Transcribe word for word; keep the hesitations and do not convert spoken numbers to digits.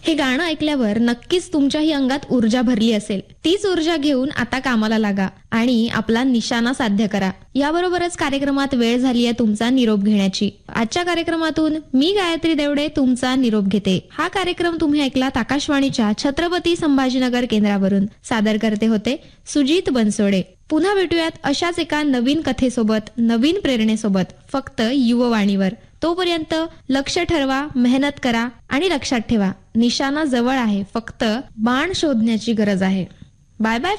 हे गाणं ऐकल्यावर नक्कीच तुमच्याही अंगात ऊर्जा भरली असेल. तीच ऊर्जा घेऊन आता कामाला लागा आणि आपला निशाणा साध्य करा. याबरोबरच कार्यक्रमात वेळ झाली आहे तुमचा निरोप घेण्याची. आजच्या कार्यक्रमातून मी गायत्री देवडे तुमचा निरोप घेते. हा कार्यक्रम तुम्ही ऐकलात आकाशवाणीच्या छत्रपती संभाजीनगर केंद्रावरून. सादर करते होते सुजित बनसोडे. पुन्हा भेटूयात अशाच एका नवीन कथेसोबत, नवीन प्रेरणेसोबत, फक्त युववाणीवर. तोपर्यंत लक्ष ठरवा, मेहनत करा आणि लक्षात ठेवा, निशाणा जवळ आहे, फक्त बाण शोधण्याची गरज आहे. Bye bye.